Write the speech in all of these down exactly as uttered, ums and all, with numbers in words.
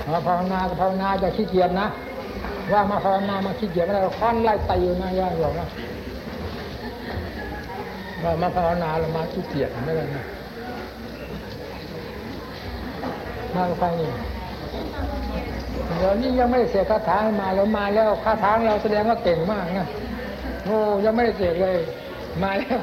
มาภาวนาภาวนาจะขี้เกียจนะว่ามาภาวนามาขี้เกียจอะไรค้อนไล่ตีอยู่นะย่าบอกนะว่ามาภาวนาเรามาขี้เกียจไม่เลยนะมาฟังนี่เดี๋ยวนี้ยังไม่ได้เสกคาถามาแล้วมาแล้วคาถาเราแสดงว่าเก่งมากนะโอ้ยังไม่ได้เสกเลยมาแล้ว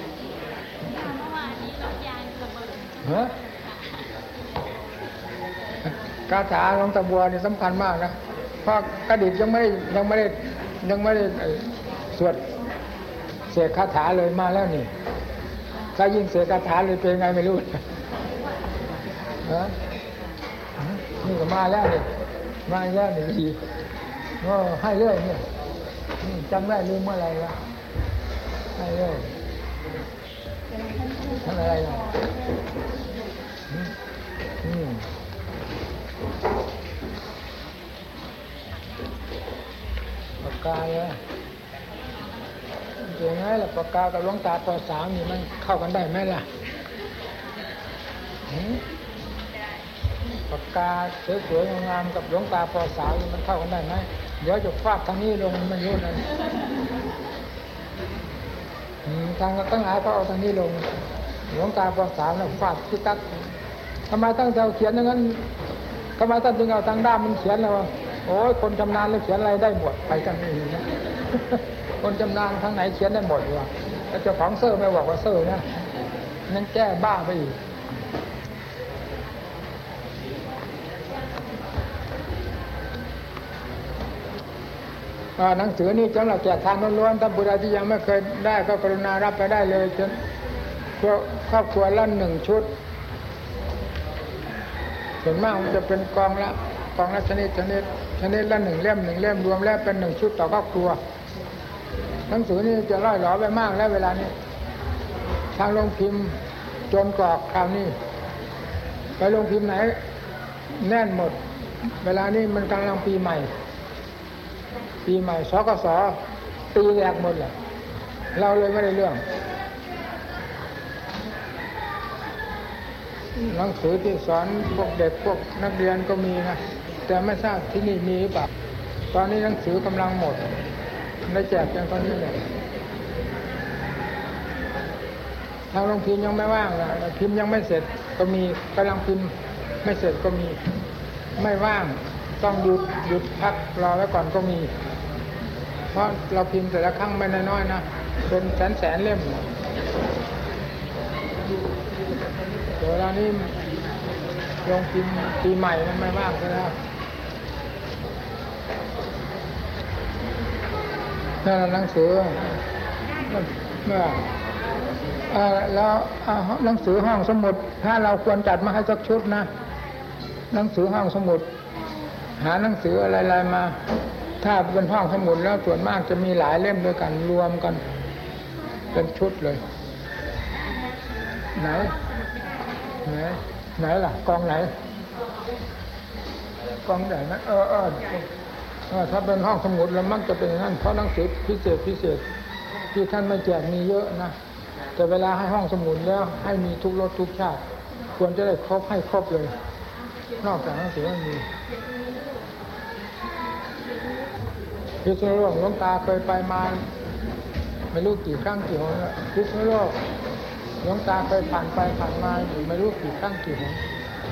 ฮะคาถาหลวงตาบัวนี่สำคัญมากนะเพราะกระดิษยังไม่ได้ยังไม่ได้ยังไม่ได้สวดเสกคาถาเลยมาแล้วนี่ถ้ายิ่งเสกคาถาเลยเป็นไงไม่รู้ฮะนี่ก็มาแล้วนี่มาแล้วนี่ดีก็ให้เรื่อยเนี่ยจำได้ลืมเมื่อไรวะให้เรื่อยทำอะไรล่ะอืมปากกาเลยยังไงล่ะปากกากับหลวงตาปอสามนี่มันเข้ากันได้ไหมล่ะปากกาสวยๆงามๆกับหลวงตาปอสามนี่มันเข้ากันได้ไหมเดี๋ยวจะฟาดทางนี้ลงมันยุ่งนั่นทางตั้งหลายก็เอาทางนี้ลงหลวงตาปอสามแล้วฟาดที่ตักทำไมตั้งใจเขียนอย่างนั้นทำไมตั้งจึงเอาทางด้ามมันเขียนแล้วโอ้ยคนชำนาญแล้วเขียนอะไรได้หมดไปกันนี่นะคนชำนาญทางไหนเขียนได้หมดวะแล้วเจ้าของเซอร์ไม่บอกว่าเซอร์นะนั่นแก้บ้าไปอีกหนังสือนี่สำหรับแจกทานล้วนๆถ้าบุรุษที่ยังไม่เคยได้ก็กรุณารับไปได้เลยจนครอบครัวละหนึ่งชุดส่วนมากมันจะเป็นกองละกองละชนิดชนิดชนิดละหนึ่งเล่มหนึ่งเล่มรวมแล้วเป็นหนึ่งชุดต่อครอบครัวหนังสือนี่จะร่อยหลอไปมากแล้วเวลานี้ทางโรงพิมพ์โจมกรอกคราวนี้ไปโรงพิมพ์ไหนแน่นหมดเวลานี้มันกำลังปีใหม่ปีใหม่สกสตีแรกหมดเลยเราเลยไม่ได้เรื่องหนังสือที่สอนพวกเด็กพวกนักเรียนก็มีนะแต่ไม่ทราบที่นี่มีหรือเปล่าตอนนี้หนังสือกำลังหมดได้แจกกันตอนนี้เลยทางโรงพิมพ์ยังไม่ว่างนะพิมพ์ยังไม่เสร็จก็มีกำลังพิมพ์ไม่เสร็จก็มีไม่ว่างต้องหยุดหยุดพักรอไว้ก่อนก็มีเพราะเราพิมพ์แต่ละครั้งไม่น้อยๆนะเป็นแสนแสนเล่มเดี๋ยวนี้ลงพิมพ์ปีใหม่มันไม่ว่างแล้วนั่นหนังสือเมื่อแล้วหนังสือห้องสมุดถ้าเราควรจัดมาให้สักชุดนะหนังสือห้องสมุดหาหนังสืออะไรๆมาถ้าเป็นห้องสมุดแล้วส่วนมากจะมีหลายเล่มด้วยกันรวมกันเป็นชุดเลยไหนไหนไหนล่ะกองไหนกองไหนนะเออเออถ้าเป็นห้องสมุดแล้วมักจะเป็นอย่างนั้นเพราะหนังสือพิเศษพิเศษที่ท่านไม่แจกมีเยอะนะแต่เวลาให้ห้องสมุดแล้วให้มีทุกรสทุกชาติควรจะได้ครบให้ครบเลยนอกจากหนังสือมันมีพิษณุโลกหลวงตาเคยไปมาไม่รู้กี่ครั้งกี่หนพิษณุโลกหลวงตาเคยผ่านไปผ่านมาอยู่ไม่รู้กี่ครั้งกี่หน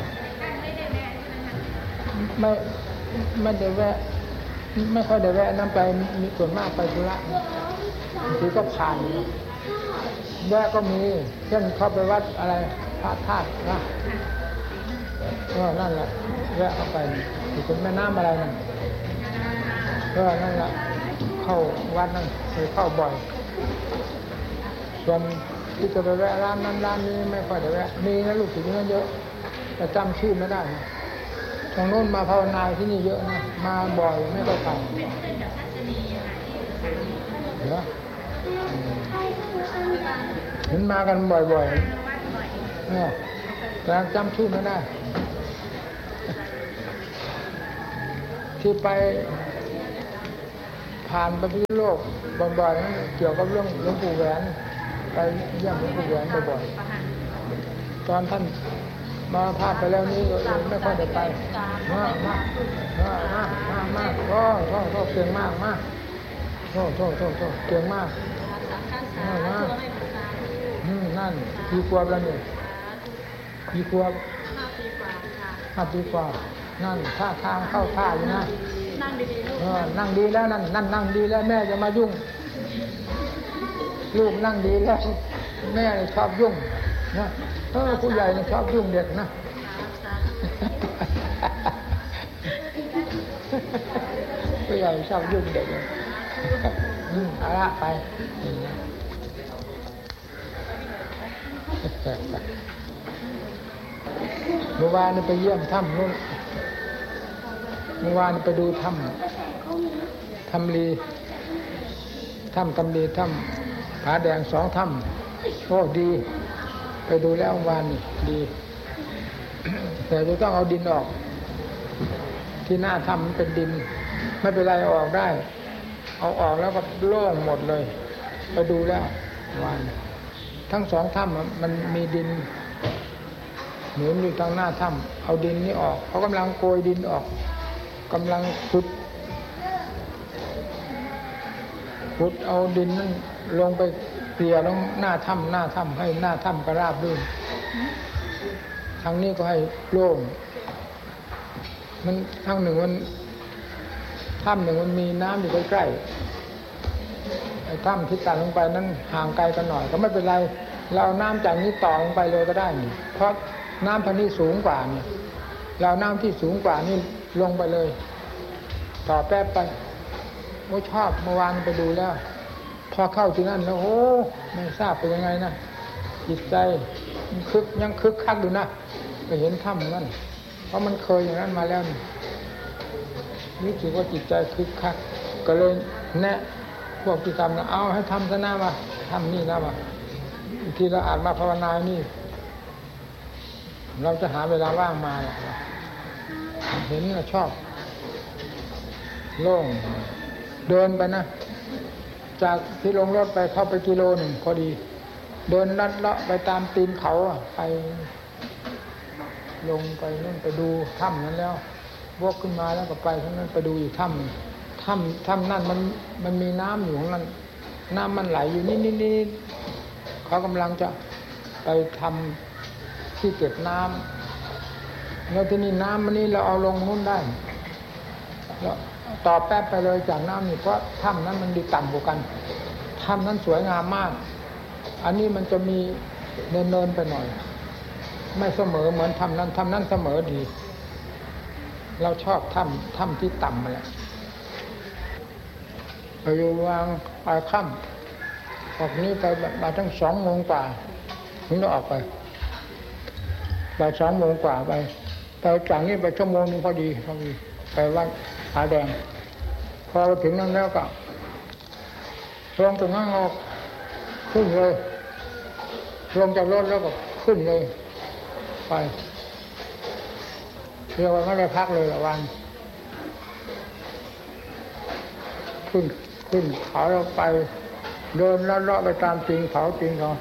ไม่ไม่ได้แวะไม่ค่อยได้แวะนั่นไปมีส่วนมากไปธุระบางทีก็ผ่านแวะก็มีเช่นเข้าไปวัดอะไรพระธาตุนะก็นั่นแหละแวะเข้าไปอยู่ตรงแม่น้ำอะไรนั่นก็นั่นแหละเข้าวัดนั่นเคยเข้าบ่อยส่วนที่จะไปแวะร้านนั้นร้านนี้ไม่ค่อยได้แวะมีนะลูกศิษย์นี่เยอะแต่จำชื่อไม่ได้นะตรงโน้นมาภาวนาที่นี่เยอะนะมาบ่อยไม่ได้ไปเหรอเห็นมากันบ่อยๆเนี่ยแต่จำชื่อไม่ได้ที่ไปผ่านไปพิษณุโลกบ่อยๆเกี่ยวกับเรื่องหลวงปู่แหวนไปเยี่ยมหลวงปู่แหวนบ่อยๆตอนท่านมาพาไปแล้วนี้ไม่ค่อยได้ไปมากมากมากมากมากมากโอ้โหโทษเก่งมากมากโทษโทษโทษโทษเก่งมากมากมากอืมนั่นกี่ขวบแล้วเนี่ยกี่ขวบห้าปีกว่าค่ะห้าปีกว่านั่นท่าทางเข้าท่าอยู่นะนั่งดีๆลูกเออนั่งดีแล้วนั่นนั่นนั่งดีแล้วแม่จะมายุ่งลูกนั่งดีแล้วแม่ชอบยุ่งนะเออผู้ใหญ่ชอบยุ่งเด็กนะผู้ใหญ่ชอบยุ่งเด็กอืมเอาละไปเมื่อวานไปเยี่ยมถ้ำนู้นเมื่อวานไปดูถ้ำถ้ำลีถ้ำตำลีถ้ำผาแดงสองถ้ำโอ้ดีไปดูแล้ววานนี่ดีแต่จะต้องเอาดินออกที่หน้าถ้ำมันเป็นดินไม่เป็นไรเอาออกได้เอาออกแล้วก็โล่งหมดเลยไปดูแล้ววานทั้งสองถ้ำมันมีดินหนุนอยู่ทางหน้าถ้ำเอาดินนี้ออกเขากำลังโกยดินออกกำลังขุดขุดเอาดินนั้นลงไปเกลี่ยลงหน้าถ้ำหน้าถ้ำให้หน้าถ้ำกระราบรื่นทางนี้ก็ให้โล่งมันทางหนึ่งมันถ้ำหนึ่งมันมีน้ำอยู่ใกล้ๆไอ้ถ้ำที่ตัดลงไปนั้นห่างไกลกันหน่อยก็ไม่เป็นไรเราน้ำจากนี้ต่อลงไปเลยก็ได้นี่เพราะน้ำทางนี้สูงกว่านี่เราน้ำที่สูงกว่านี่ลงไปเลยต่อแป๊บไปโอ้ชอบเมื่อวานไปดูแล้วพอเข้าที่นั่นแล้วโอ้ไม่ทราบเป็นยังไงนะจิตใจคึกยังคึกคักอยู่นะไปเห็นถ้ำนั่นเพราะมันเคยอย่างนั้นมาแล้วรู้สึกว่าจิตใจคึกคักก็เลยแนะพวกที่ทำนะเอาให้ทำซะหน้ามาทำนี่นะมาทีเราอาจมาภาวนานี่เราจะหาเวลาว่างมาเห็นเราชอบโล่งเดินไปนะจากที่ลงรถไปเข้าไปกิโลหนึ่งพอดีเดินลัดเลาะไปตามตีนเขาไปลงไปนั่นไปดูถ้ำนั้นแล้ววกขึ้นมาแล้วก็ไปทั้งนั้นไปดูอยู่ถ้ำถ้ำถ้ำนั่นมันมันมีน้ำอยู่ของนั้นน้ำมันไหลอยู่นิดนิดนิดเขากำลังจะไปทำที่เก็บน้ำแล้วที่นี่น้ำมันนี่เราเอาลงนู้นได้แล้วต่อแป๊บไปเลยจากน้ำนี่เพราะถ้ำนั้นมันดีต่ำกว่ากันถ้ำนั้นสวยงามมากอันนี้มันจะมีเนินๆไปหน่อยไม่เสมอเหมือนถ้ำนั้นถ้ำนั้นเสมอดีเราชอบถ้ำถ้ำที่ต่ำมาแหละไปอยู่วางปลายค่ำออกนี้ไปมาตั้งสองโมงกว่าถึงจะออกไปไปสองโมงกว่าไปไปจากนี้ไปชั่วโมงนึงพอดีพอดีไปวัดผาแดงพอถึงนั้นแล้วก็ลงจากนั้นออกขึ้นเลยลงจากรถแล้วก็ขึ้นเลยไปเรียกว่าไม่ได้พักเลยละวันขึ้นขึ้นเขาแล้วไปเดินลัดเลาะไปตามจริงเขาจริงเขา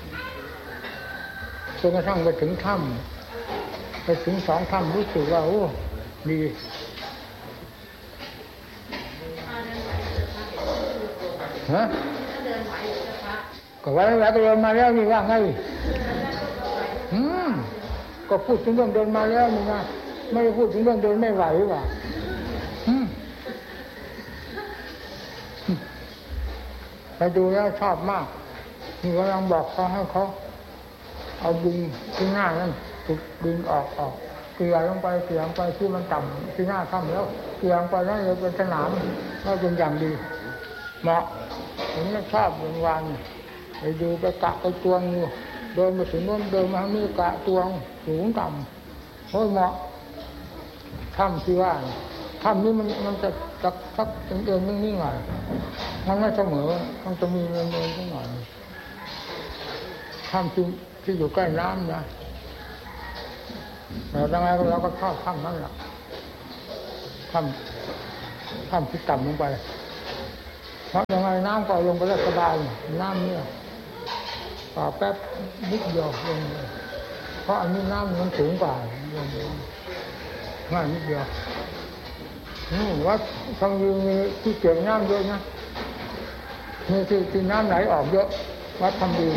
จนกระทั่งไปถึงถ้ำไปถึงสองถ้ำรู้สึกว่าโอ้ดีฮะก็ไว้ไว้ก็เดินมาแล้วนี่ว่าไงอืมก็พูดถึงเรื่องเดินมาแล้วนี่นะไม่ได้พูดถึงเรื่องเดินไม่ไหวว่ะอืมไปดูแล้วชอบมากนี่กำลังบอกเขาให้เขาเอาดินที่หน้านั่นตุกดินออกออกเกลี่ยลงไปเกลี่ยลงไปที่มันต่ำที่หน้าถ้ำแล้วเกลี่ยลงไปนั่นเลยเป็นสนามก็เป็นอย่างดีเหมาะผมก็ชอบเป็นวันไปดูไปกะไปตวงอยู่เดินมาถึงโน้นเดินมาทางนี้กะตวงสูงต่ำโอ้ยเหมาะถ้ำที่ว่าถ้ำนี้มันมันจะสักสักเดินนิ่งๆหน่อยมันไม่เสมอมันจะมีเนินๆนิดหน่อยถ้ำที่ที่อยู่ใกล้น้ำนะแต่ยังไงเราก็ชอบถ้ำนั่นแหละถ้ำถ้ำที่ต่ำลงไปเพราะยังไงน้ำก็ลงไปได้สบายน้ำเนี่ยต่อแป๊บนิดเดียวลงเลยเพราะอันนี้น้ำมันสูงกว่าง่ายนิดเดียววัดทางยืนมีที่เก็บน้ำเยอะนะมีที่ที่น้ำไหลออกเยอะวัดทำดี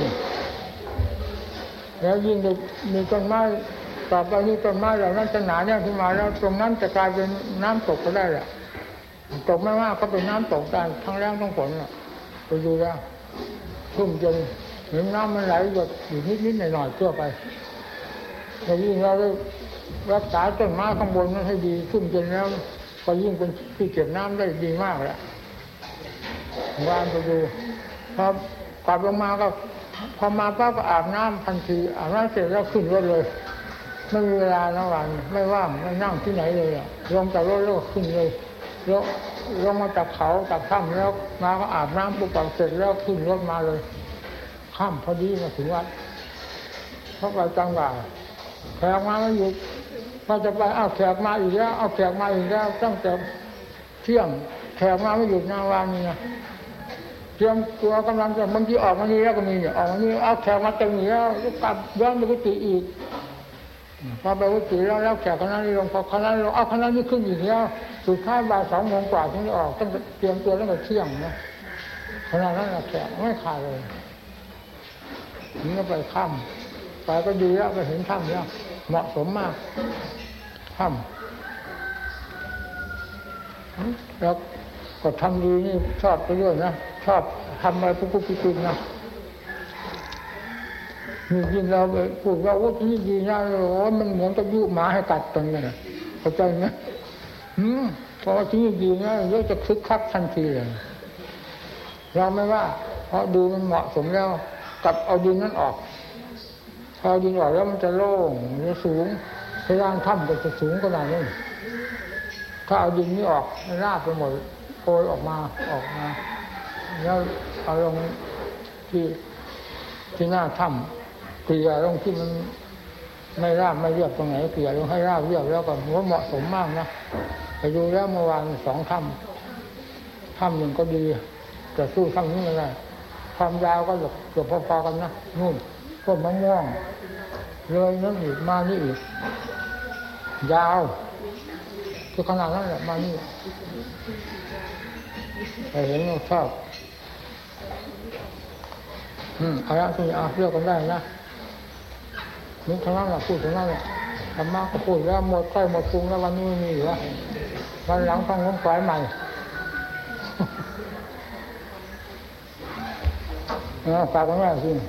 แล้วยิ่งมีต้นไม้ต่อไปนี้ต้นไม้เหล่านั้นจะหนาแน่นขึ้นมาแล้วตรงนั้นจะกลายเป็นน้ำตกก็ได้แหละตกไม่มากก็เป็นน้ำตกได้ทั้งแรงทั้งฝนอ่ะไปดูแล้วทุ่มจนเห็นน้ำมันไหลหยดอยู่นิดๆหน่อยๆทั่วไปแล้วยิ่งเราได้รักษาต้นไม้ข้างบนนั้นให้ดีทุ่มจนแล้วก็ยิ่งเป็นที่เก็บน้ำได้ดีมากแหละวานไปดูพอกลับลงมาก็พอมาป้าก็อาบน้ำทันทีอาบน้ำเสร็จแล้วขึ้นรถเลยไม่มีเวลาทั้งวันไม่ว่างไม่นั่งที่ไหนเลยอ่ะลงจากรถแล้วขึ้นเลยลงลงมาจากเขาจากถ้ำแล้วมาก็อาบน้ำปุ๊บปังเสร็จแล้วขึ้นรถมาเลยค่ำพอดีมาถึงวัดเพราะไปจังหวะแขกมาไม่หยุดพอจะไปเอาแขกมาอีกแล้วเอาแขกมาอีกแล้วตั้งแต่เที่ยงแขกมาไม่หยุดนาวานี่นะเตรียมตัวกำลังจะบางทีออกมานี่แล้วก็มีเนี่ยออกมานี่เอาแขกมาเต็มอยู่แล้วกลับย้อนไปกุฏิอีกพอไปกุฏิแล้วแล้วแขกคณะนี้ลงพอคณะนี้ลงเอาคณะนี้ขึ้นอีกแล้วสุดท้ายบ่ายสองโมงกว่าถึงจะออกต้องเตรียมตัวตั้งแต่เที่ยงนะขณะนั้นแขกไม่ขาดเลยนี่ก็ไปค่ำไปก็ดีแล้วไปเห็นถ้ำแล้วเหมาะสมมากถ้ำแล้วก็ทำดีนี่ชอบไปด้วยนะชอบทำอะไรปุ๊บปุ๊บปุ๊บนะมียินเราไปพูดว่าโอ้ที่ดีนะโอ้มันเหมือนกับยุหมาให้กัดตรงนี้เข้าใจไหมอืมเพราะว่าที่ดีนะเยอะจะคึกคักทันทีเลยเราไม่ว่าเพราะดูมันเหมาะสมแล้วกับเอาดินนั้นออกพอดินออกแล้วมันจะโล่งจะสูงพยานถ้ำก็จะสูงขนาดนี้ถ้าเอาดินนี้ออกราบไปหมดโอยออกมาออกมาแล้วเอาลงที่ที่หน้าถ้ำเกลี่ยลงที่มันไม่ราบไม่เรียบตรงไหนเกลี่ยลงให้ราบเรียบแล้วก็ว่าเหมาะสมมากนะไปดูแล้วเมื่อวานสองถ้ำถ้ำหนึ่งก็ดีแต่สู้ถ้ำนี้ไม่ได้ความยาวก็เกือบพอๆกันนะนู่นต้นมะม่วงเลยนั่นอีกมานี่อีกยาวคือขนาดนั้นแหละมานี่ไปเห็นชอบอืมเอาละที่เอาเลือกกันได้นะนี่ทั้งนั้นแหละพูดทั้งนั้นแหละธรรมะก็พูดแล้วหมดใกล้หมดปรุงแล้ววันนี้ไม่มีเหรอวันหลังต้องง้มฝ่ายใหม่นะฝากกันไว้สิ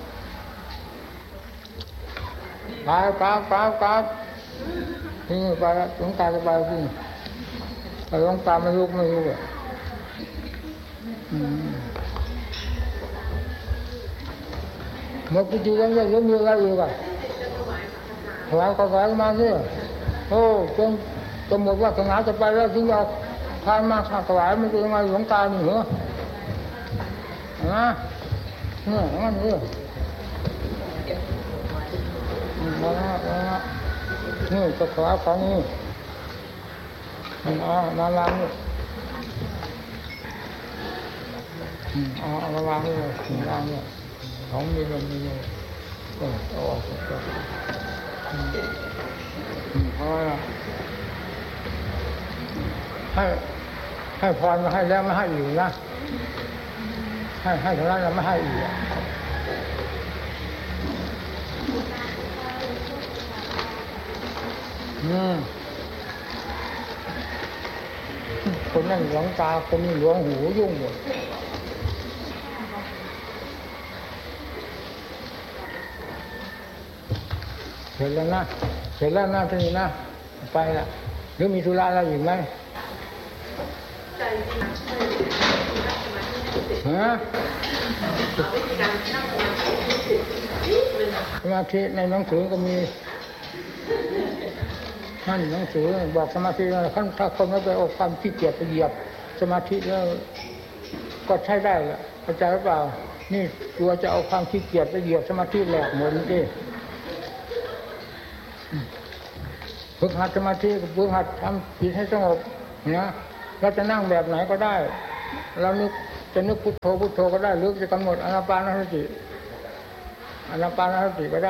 ไปไปไปไปนี่ไปหลวงตาจะไปสิไปหลวงตาไม่ลุกไม่รู้อ่ะหมดพิธีแล้วยังมีอะไรอีกอ่ะถวายก็ถวายมาเนี่ยโอ้จนจนหมดว่าขนาดจะไปแล้วถึงเอาทานมาถวายมันจะยังไงหลวงตานี่เหรอนะเนี่ยงั้นเนี่ยมาแล้วมาแล้วนี่จะถวายของนี่อ๋อมาล้างนี่อ๋อมาวางนี่เลยล้างเนี่ยของมีมันมีเลยเออเอาออกก็เพราะว่าให้ให้พรมาให้แล้วไม่ให้อีกนะให้ให้เท่านั้นเราไม่ให้อีกอืมคนนั่นหลวงตาคนนี้หลวงหูยุ่งหมดเสร็จแล้วนะเสร็จแล้วนะทีนี้นะไปละหรือมีธุระอะไรอีกไหมฮะสมาธิในหนังสือก็มีนั่นหนังสือบอกสมาธิขั้นถ้าคนไม่ไปอบความขี้เกียจไปเหยียบสมาธิแล้วก็ใช้ได้แหละเข้าใจหรือเปล่านี่ตัวจะเอาความขี้เกียจไปเหยียบสมาธิแหลกหมดนี่ฝึกหัดสมาธิฝึกหัดทำจิตให้สงบนะเราจะนั่งแบบไหนก็ได้เรานึกจะนึกพุทโธพุทโธก็ได้หรือจะกำหนดอานาปานสติอานาปานสติก็ได้ก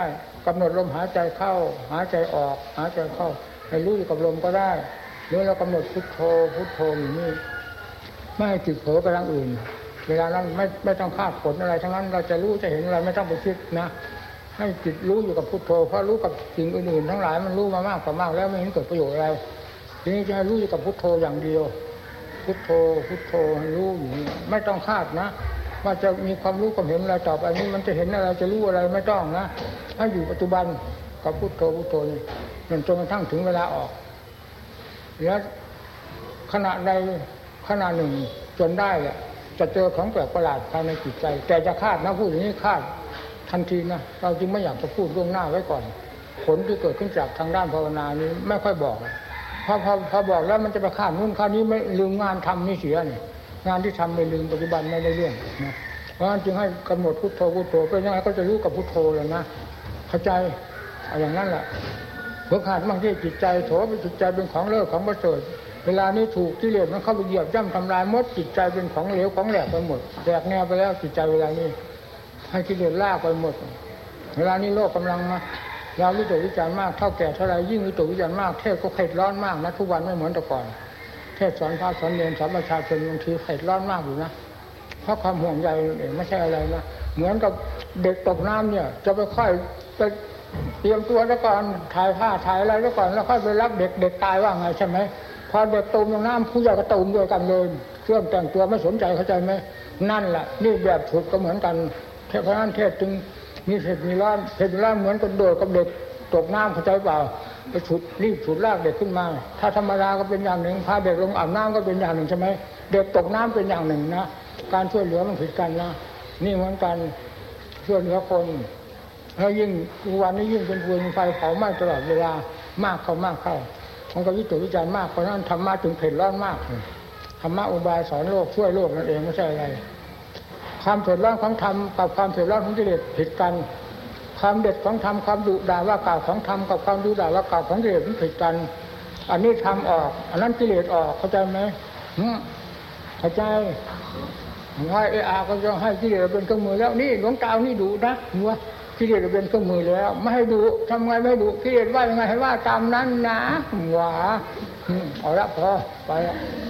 กำหนดลมหายใจเข้าหายใจออกหายใจเข้าให้รู้อยู่กับลมก็ได้หรือเรากำหนดพุทโธพุทโธอยู่นี่ไม่ให้จิตเผลอไปทางอื่นเวลานั้นไม่ไม่ต้องคาดผลอะไรทั้งนั้นเราจะรู้จะเห็นอะไรไม่ต้องไปคิดนะให้จิตรู้อยู่กับพุทโธเพราะรู้กับสิ่งอื่นๆทั้งหลายมันรู้มามากกว่ามากแล้วไม่เห็นเกิดประโยชน์อะไรทีนี้จะให้รู้อยู่กับพุทโธอย่างเดียวพุทโธพุทโธรู้อยู่ไม่ต้องคาดนะว่าจะมีความรู้ความเห็นอะไรต่อไปนี้มันจะเห็นอะไรจะรู้อะไรไม่ต้องนะให้อยู่ปัจจุบันกับพุทโธพุทโธนี่จนกระทั่งถึงเวลาออกแล้วขณะใดขณะหนึ่งจนได้แหละจะเจอของแปลกประหลาดภายในจิตใจแต่จะคาดนะพูดอย่างนี้คาดทันทีนะเราจึงไม่อยากจะพูดล่วงหน้าไว้ก่อนผลที่เกิดขึ้นจากทางด้านภาวนานี้ไม่ค่อยบอกพอพอพอบอกแล้วมันจะไปคาดนู่นคาดนี้ไม่ลืมงานทำนี่เสียนี่งานที่ทำไม่ลืมปัจจุบันไม่ได้เรื่องนะเพราะฉะนั้นจึงให้กำหนดพุทโธพุทโธเป็นยังไงก็จะรู้กับพุทโธเลยนะเข้าใจอย่างนั้นแหละเพื่อขาดบางที่จิตใจโถเป็นจิตใจเป็นของเลิศของประเสริฐเวลานี้ถูกกิเลสมันเข้าไปเหยียบย่ำทำลายมดจิตใจเป็นของเหลวของแหลกไปหมดแตกแนวไปแล้วจิตใจเวลานี้ให้กิเลสลากไปหมดเวลานี้โลกกำลังมาเราวิตกวิจารณ์มากเท่าแก่เท่าไรยิ่งวิตกวิจารณ์มากเทศก็เข็ดร้อนมากนะทุกวันไม่เหมือนแต่ก่อนเทศสอนพระสอนเนรสอนประชาชนบางทีเข็ดร้อนมากอยู่นะเพราะความห่วงใยเองไม่ใช่อะไรนะเหมือนกับเด็กตกน้ำเนี่ยจะไปค่อยไปเตรียมตัวแล้วก่อนถ่ายผ้าถ่ายอะไรแล้วก่อนแล้วค่อยไปรับเด็กเด็กตายว่าไงใช่ไหมพอเด็กตูมลงน้ำผู้ใหญ่ก็ตูมด้วยกันเลยเครื่องแต่งตัวไม่สนใจเข้าใจไหมนั่นแหละนี่แบบถูกก็เหมือนกันเพราะนั้นเทศจึงมีเผ็ดมีร้อนเผ็ดมีร้อนเหมือนกับโดดกับเด็กตกน้ำเข้าใจเปล่าไปฉุดรีบฉุดลากเด็กขึ้นมาถ้าธรรมดาก็เป็นอย่างหนึ่งพาเด็กลงอาบน้ำก็เป็นอย่างหนึ่งใช่ไหมเด็กตกน้ำเป็นอย่างหนึ่งนะการช่วยเหลือมันผิดกันนะนี่เหมือนกันช่วยเหลือคนแล้วยิ่งวันนี้ยิ่งเป็นฟืนไฟเผาไหม้ตลอดเวลามากเข้ามากเข้ามันก็วิตกวิจารณ์มากเพราะนั้นธรรมะถึงเผ็ดร้อนมากธรรมะอุบายสอนโลกช่วยโลกนั่นเองไม่ใช่อะไรความเผ็ดร้อนของธรรมกับความเผ็ดร้อนของกิเลสผิดกันความเด็ดของธรรมความดุด่าว่ากล่าวของธรรมกับความดุด่าว่ากล่าวของกิเลสมันผิดกันอันนี้ธรรมออกอันนั้นกิเลสออกเข้าใจไหมเข้าใจให้เออาก็จะให้กิเลสเป็นเครื่องมือแล้วนี่หลวงตานี่ดุนะหัวกิเลสเป็นเครื่องมือแล้วไม่ให้ดุทำไงไม่ให้ดุกิเลสว่ายังไงให้ว่าตามนั้นนะหวาเอาละพอไปละ